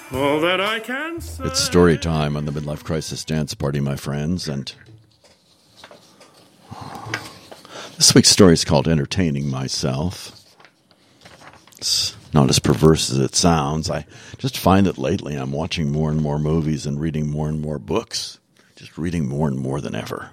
All that I can say. It's story time on the Midlife Crisis Dance Party, my friends, and this week's story is called Entertaining Myself. It's not as perverse as it sounds. I just find that lately I'm watching more and more movies and reading more and more books, just reading more and more than ever.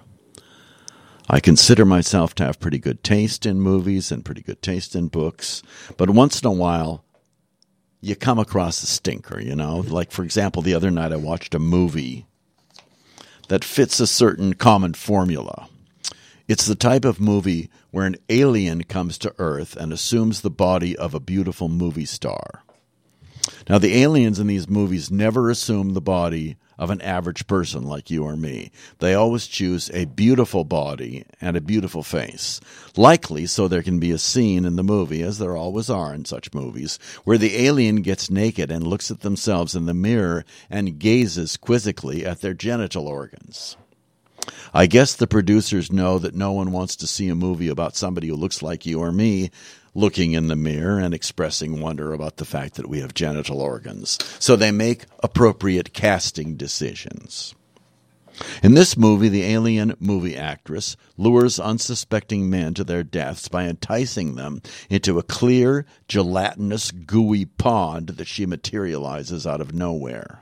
I consider myself to have pretty good taste in movies and pretty good taste in books, but once in a while, you come across a stinker, you know? Like, for example, the other night I watched a movie that fits a certain common formula. It's the type of movie where an alien comes to Earth and assumes the body of a beautiful movie star. Now, the aliens in these movies never assume the body of an average person like you or me. They always choose a beautiful body and a beautiful face. Likely so there can be a scene in the movie, as there always are in such movies, where the alien gets naked and looks at themselves in the mirror and gazes quizzically at their genital organs. I guess the producers know that no one wants to see a movie about somebody who looks like you or me looking in the mirror and expressing wonder about the fact that we have genital organs. So they make appropriate casting decisions. In this movie, the alien movie actress lures unsuspecting men to their deaths by enticing them into a clear, gelatinous, gooey pond that she materializes out of nowhere.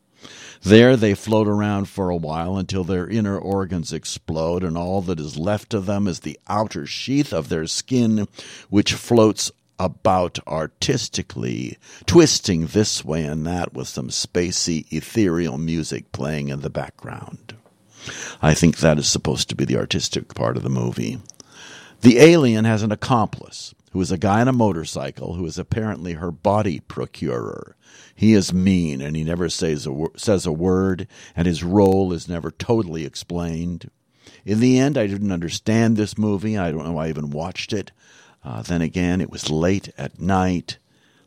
There they float around for a while until their inner organs explode, and all that is left of them is the outer sheath of their skin, which floats about artistically, twisting this way and that with some spacey, ethereal music playing in the background. I think that is supposed to be the artistic part of the movie. The alien has an accomplice, who is a guy on a motorcycle who is apparently her body procurer. He is mean, and he never says a word, and his role is never totally explained. In the end, I didn't understand this movie. I don't know I even watched it. Then again, it was late at night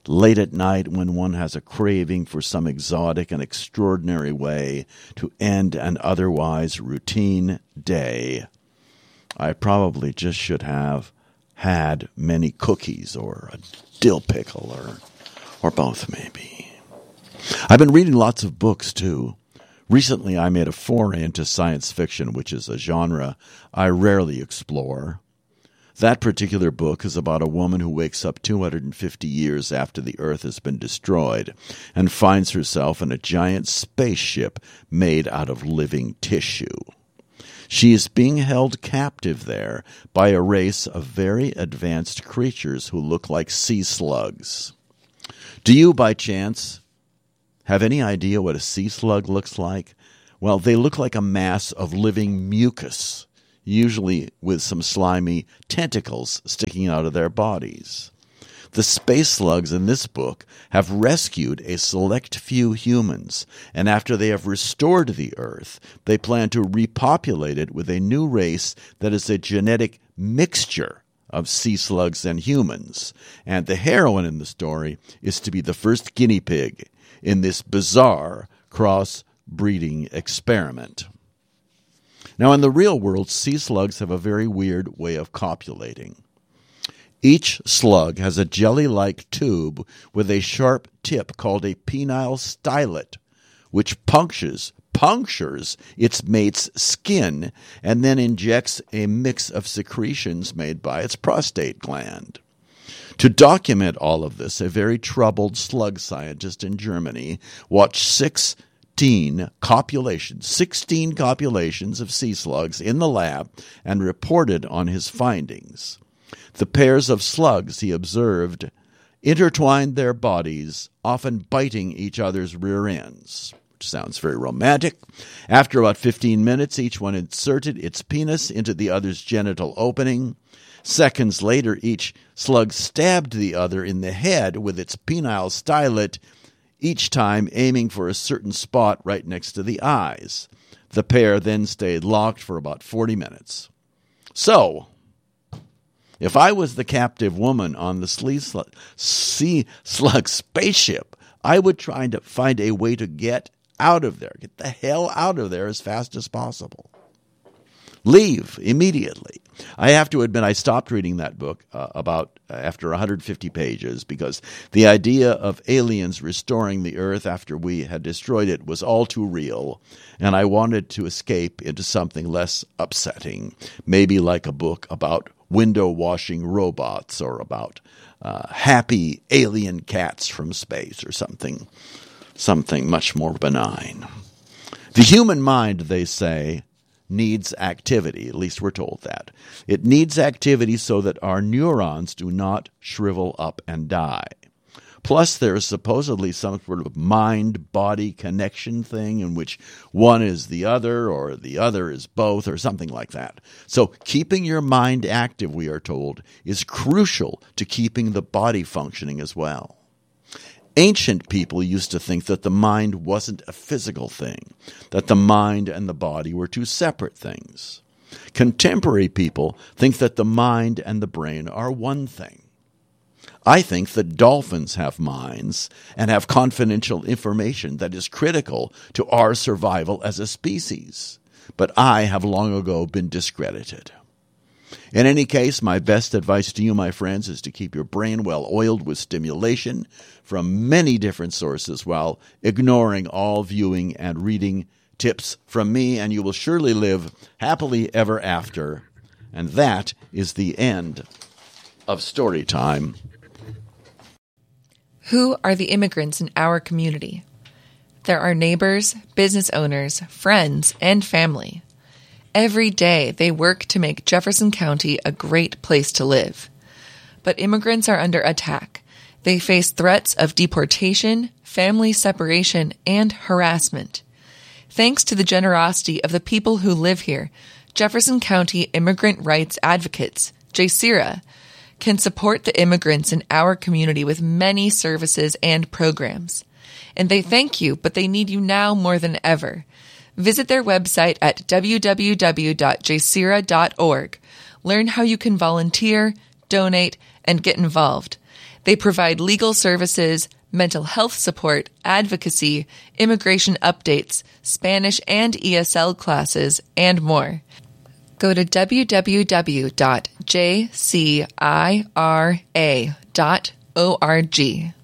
when one has a craving for some exotic and extraordinary way to end an otherwise routine day. I probably just should have had many cookies or a dill pickle or both maybe. I've been reading lots of books too. Recently I made a foray into science fiction, which is a genre I rarely explore. That particular book is about a woman who wakes up 250 years after the Earth has been destroyed and finds herself in a giant spaceship made out of living tissue. She is being held captive there by a race of very advanced creatures who look like sea slugs. Do you, by chance, have any idea what a sea slug looks like? Well, they look like a mass of living mucus, usually with some slimy tentacles sticking out of their bodies. The space slugs in this book have rescued a select few humans, and after they have restored the Earth, they plan to repopulate it with a new race that is a genetic mixture of sea slugs and humans. And the heroine in the story is to be the first guinea pig in this bizarre cross-breeding experiment. Now, in the real world, sea slugs have a very weird way of copulating. Each slug has a jelly-like tube with a sharp tip called a penile stylet, which punctures its mate's skin and then injects a mix of secretions made by its prostate gland. To document all of this, a very troubled slug scientist in Germany watched 16 copulations of sea slugs in the lab and reported on his findings. The pairs of slugs, he observed, intertwined their bodies, often biting each other's rear ends, which sounds very romantic. After about 15 minutes, each one inserted its penis into the other's genital opening. Seconds later, each slug stabbed the other in the head with its penile stylet, each time aiming for a certain spot right next to the eyes. The pair then stayed locked for about 40 minutes. So, if I was the captive woman on the sea slug spaceship, I would try to find a way to get out of there, get the hell out of there as fast as possible. Leave immediately. I have to admit, I stopped reading that book about after 150 pages because the idea of aliens restoring the earth after we had destroyed it was all too real, and I wanted to escape into something less upsetting, maybe like a book about window-washing robots or about happy alien cats from space or something much more benign. The human mind, they say, needs activity. At least we're told that. It needs activity so that our neurons do not shrivel up and die. Plus, there is supposedly some sort of mind-body connection thing in which one is the other or the other is both or something like that. So keeping your mind active, we are told, is crucial to keeping the body functioning as well. Ancient people used to think that the mind wasn't a physical thing, that the mind and the body were two separate things. Contemporary people think that the mind and the brain are one thing. I think that dolphins have minds and have confidential information that is critical to our survival as a species, but I have long ago been discredited. In any case, my best advice to you, my friends, is to keep your brain well oiled with stimulation from many different sources while ignoring all viewing and reading tips from me, and you will surely live happily ever after. And that is the end of story time. Who are the immigrants in our community? There are neighbors, business owners, friends, and family. Every day, they work to make Jefferson County a great place to live. But immigrants are under attack. They face threats of deportation, family separation, and harassment. Thanks to the generosity of the people who live here, Jefferson County Immigrant Rights Advocates, JSIRA, can support the immigrants in our community with many services and programs. And they thank you, but they need you now more than ever. Visit their website at www.jsira.org. Learn how you can volunteer, donate, and get involved. They provide legal services, mental health support, advocacy, immigration updates, Spanish and ESL classes, and more. Go to www.jcira.org.